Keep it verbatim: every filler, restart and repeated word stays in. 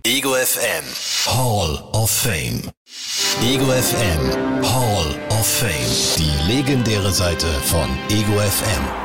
Ego F M Hall of Fame. Ego F M Hall of Fame. Die legendäre Seite von Ego F M.